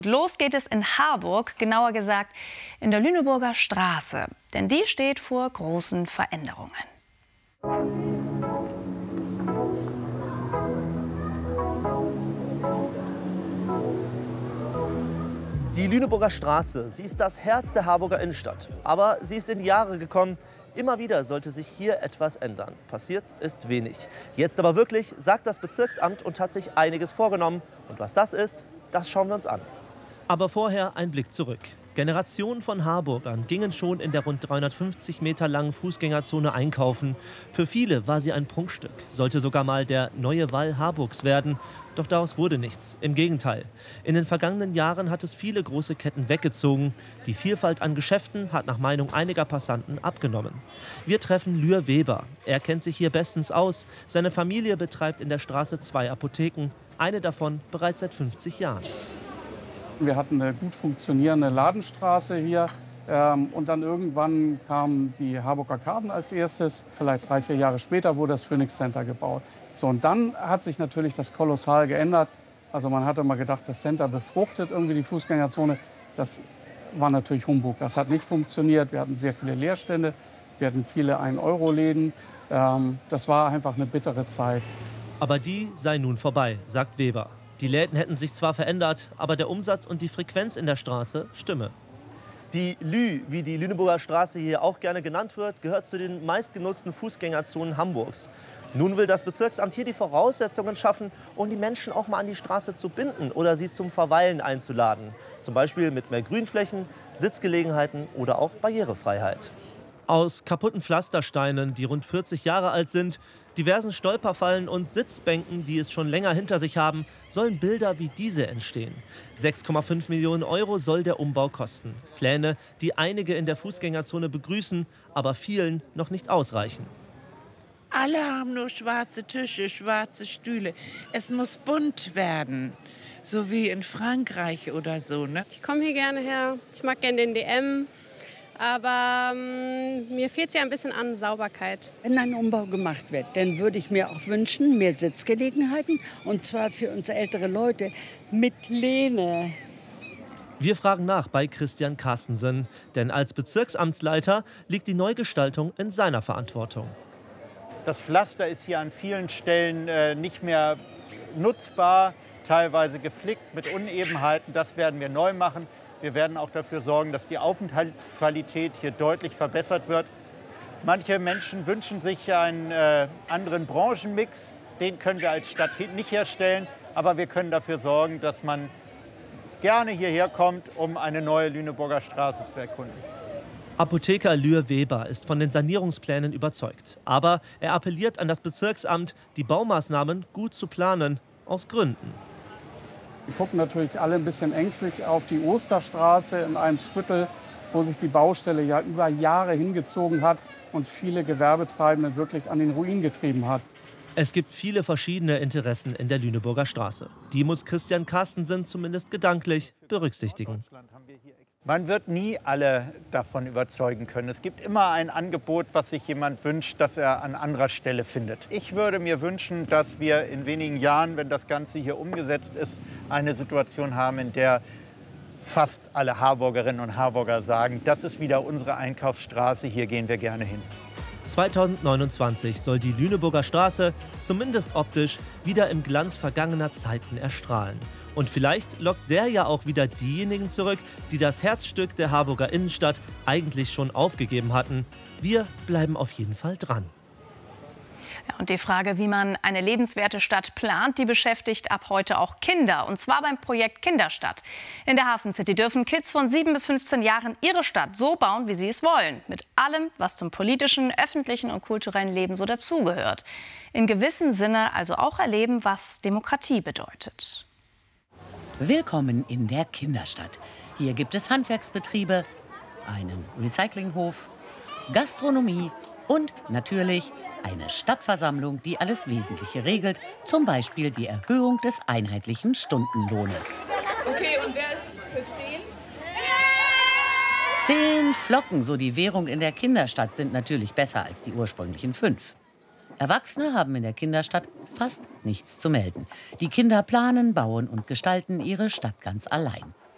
Los geht es in Harburg, genauer gesagt in der Lüneburger Straße. Denn die steht vor großen Veränderungen. Die Lüneburger Straße, sie ist das Herz der Harburger Innenstadt. Aber sie ist in die Jahre gekommen. Immer wieder sollte sich hier etwas ändern. Passiert ist wenig. Jetzt aber wirklich, sagt das Bezirksamt und hat sich einiges vorgenommen. Und was das ist, das schauen wir uns an. Aber vorher ein Blick zurück. Generationen von Harburgern gingen schon in der rund 350 Meter langen Fußgängerzone einkaufen. Für viele war sie ein Prunkstück, sollte sogar mal der neue Wall Harburgs werden. Doch daraus wurde nichts. Im Gegenteil. In den vergangenen Jahren hat es viele große Ketten weggezogen. Die Vielfalt an Geschäften hat nach Meinung einiger Passanten abgenommen. Wir treffen Lür Weber. Er kennt sich hier bestens aus. Seine Familie betreibt in der Straße 2 Apotheken. Eine davon bereits seit 50 Jahren. Wir hatten eine gut funktionierende Ladenstraße hier. Und dann irgendwann kamen die Harburger Karten als erstes. Vielleicht 3, 4 Jahre später wurde das Phoenix Center gebaut. So, und dann hat sich natürlich das kolossal geändert. Also man hatte mal gedacht, das Center befruchtet irgendwie die Fußgängerzone. Das war natürlich Humbug. Das hat nicht funktioniert. Wir hatten sehr viele Leerstände. Wir hatten viele 1-Euro-Läden. Das war einfach eine bittere Zeit. Aber die sei nun vorbei, sagt Weber. Die Läden hätten sich zwar verändert, aber der Umsatz und die Frequenz in der Straße stimme. Die Lü, wie die Lüneburger Straße hier auch gerne genannt wird, gehört zu den meistgenutzten Fußgängerzonen Hamburgs. Nun will das Bezirksamt hier die Voraussetzungen schaffen, um die Menschen auch mal an die Straße zu binden oder sie zum Verweilen einzuladen. Zum Beispiel mit mehr Grünflächen, Sitzgelegenheiten oder auch Barrierefreiheit. Aus kaputten Pflastersteinen, die rund 40 Jahre alt sind, diversen Stolperfallen und Sitzbänken, die es schon länger hinter sich haben, sollen Bilder wie diese entstehen. 6,5 Millionen Euro soll der Umbau kosten. Pläne, die einige in der Fußgängerzone begrüßen, aber vielen noch nicht ausreichen. Alle haben nur schwarze Tische, schwarze Stühle. Es muss bunt werden, so wie in Frankreich oder so, ne? Ich komme hier gerne her. Ich mag gerne den DM. Aber mir fehlt es ja ein bisschen an Sauberkeit. Wenn ein Umbau gemacht wird, dann würde ich mir auch wünschen, mehr Sitzgelegenheiten. Und zwar für uns ältere Leute mit Lehne. Wir fragen nach bei Christian Carstensen. Denn als Bezirksamtsleiter liegt die Neugestaltung in seiner Verantwortung. Das Pflaster ist hier an vielen Stellen nicht mehr nutzbar, teilweise geflickt mit Unebenheiten. Das werden wir neu machen. Wir werden auch dafür sorgen, dass die Aufenthaltsqualität hier deutlich verbessert wird. Manche Menschen wünschen sich einen anderen Branchenmix. Den können wir als Stadt nicht herstellen. Aber wir können dafür sorgen, dass man gerne hierher kommt, um eine neue Lüneburger Straße zu erkunden. Apotheker Lür Weber ist von den Sanierungsplänen überzeugt. Aber er appelliert an das Bezirksamt, die Baumaßnahmen gut zu planen, aus Gründen. Wir gucken natürlich alle ein bisschen ängstlich auf die Osterstraße in Eimsbüttel, wo sich die Baustelle ja über Jahre hingezogen hat und viele Gewerbetreibende wirklich an den Ruin getrieben hat. Es gibt viele verschiedene Interessen in der Lüneburger Straße. Die muss Christian Carstensen zumindest gedanklich berücksichtigen. Man wird nie alle davon überzeugen können. Es gibt immer ein Angebot, was sich jemand wünscht, das er an anderer Stelle findet. Ich würde mir wünschen, dass wir in wenigen Jahren, wenn das Ganze hier umgesetzt ist, eine Situation haben, in der fast alle Harburgerinnen und Harburger sagen, das ist wieder unsere Einkaufsstraße, hier gehen wir gerne hin. 2029 soll die Lüneburger Straße, zumindest optisch, wieder im Glanz vergangener Zeiten erstrahlen. Und vielleicht lockt der ja auch wieder diejenigen zurück, die das Herzstück der Harburger Innenstadt eigentlich schon aufgegeben hatten. Wir bleiben auf jeden Fall dran. Ja, und die Frage, wie man eine lebenswerte Stadt plant, die beschäftigt ab heute auch Kinder. Und zwar beim Projekt Kinderstadt. In der Hafencity dürfen Kids von 7 bis 15 Jahren ihre Stadt so bauen, wie sie es wollen. Mit allem, was zum politischen, öffentlichen und kulturellen Leben so dazugehört. In gewissem Sinne also auch erleben, was Demokratie bedeutet. Willkommen in der Kinderstadt. Hier gibt es Handwerksbetriebe, einen Recyclinghof, Gastronomie und natürlich eine Stadtversammlung, die alles Wesentliche regelt, zum Beispiel die Erhöhung des einheitlichen Stundenlohnes. Okay, und wer ist für 10? 10 Flocken, so die Währung in der Kinderstadt, sind natürlich besser als die ursprünglichen 5. Erwachsene haben in der Kinderstadt fast nichts zu melden. Die Kinder planen, bauen und gestalten ihre Stadt ganz allein.